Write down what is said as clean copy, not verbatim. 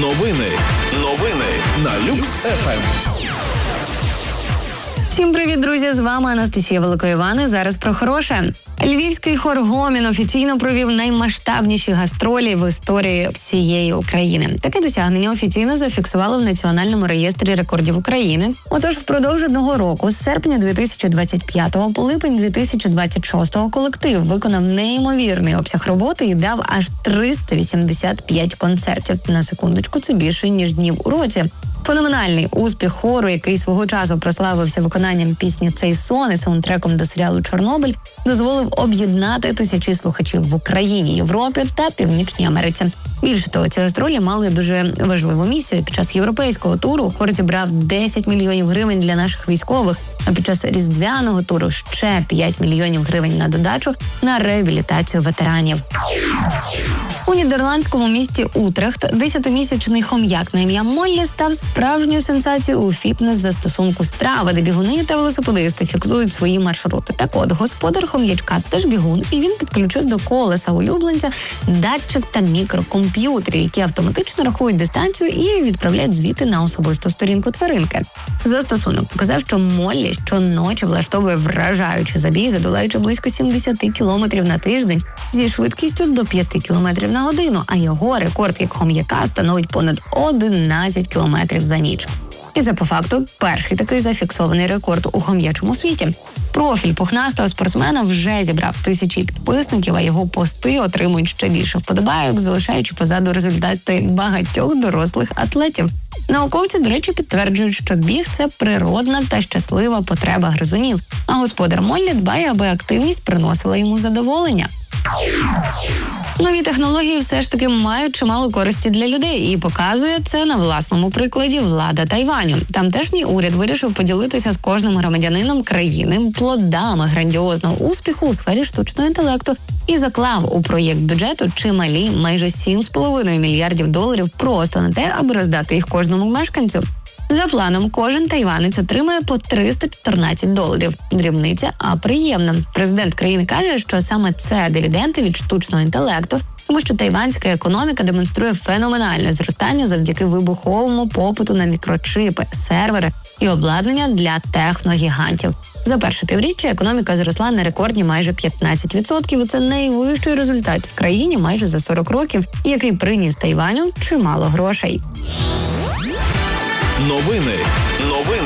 Новини на Люкс ФМ. Всім привіт, друзі! З вами Анастасія Великоїван. Зараз про хороше. Львівський хор «Гомін» офіційно провів наймасштабніші гастролі в історії всієї України. Таке досягнення офіційно зафіксували в Національному реєстрі рекордів України. Отож, впродовж одного року, з серпня 2025 по липень 2026 колектив виконав неймовірний обсяг роботи і дав аж 385 концертів. На секундочку, це більше, ніж днів у році. Феноменальний успіх хору, який свого часу прославився виконанням пісні «Цей сон» і саундтреком до серіалу «Чорнобиль», дозволив об'єднати тисячі слухачів в Україні, Європі та Північній Америці. Більше того, ці гастролі мали дуже важливу місію. Під час європейського туру хор зібрав 10 мільйонів гривень для наших військових, а під час різдвяного туру ще 5 мільйонів гривень на додачу на реабілітацію ветеранів. У нідерландському місті Утрехт 10-місячний хом'як на ім'я Моллі став справжньою сенсацією у фітнес-застосунку страви, де бігуни та велосипедисти фіксують свої маршрути. Так от, господар хом'ячка теж бігун, і він підключив до колеса улюбленця датчик та мікрокомп'ютер, які автоматично рахують дистанцію і відправляють звіти на особисту сторінку тваринки. Застосунок показав, що Моллі щоночі влаштовує вражаючі забіги, долаючи близько 70 кілометрів на тиждень зі швидкістю до 5 кілометрів на годину, а його рекорд як хом'яка становить понад 11 кілометрів за ніч. І це, по факту, перший такий зафіксований рекорд у хом'ячому світі. Профіль пухнастого спортсмена вже зібрав тисячі підписників, а його пости отримують ще більше вподобайок, залишаючи позаду результати багатьох дорослих атлетів. Науковці, до речі, підтверджують, що біг – це природна та щаслива потреба гризунів, а господар Моллі дбає, аби активність приносила йому задоволення. Нові технології все ж таки мають чимало користі для людей, і показує це на власному прикладі влада Тайваню. Тамтешній уряд вирішив поділитися з кожним громадянином країни плодами грандіозного успіху у сфері штучного інтелекту і заклав у проєкт бюджету чималі майже $7,5 мільярдів просто на те, аби роздати їх кожному мешканцю. За планом, кожен тайванець отримає по $314. Дрібниця, а приємна. Президент країни каже, що саме це дивіденди від штучного інтелекту, тому що тайванська економіка демонструє феноменальне зростання завдяки вибуховому попиту на мікрочипи, сервери і обладнання для техногігантів. За перше півріччя економіка зросла на рекордні майже 15%, і це найвищий результат в країні майже за 40 років, який приніс Тайваню чимало грошей. Новини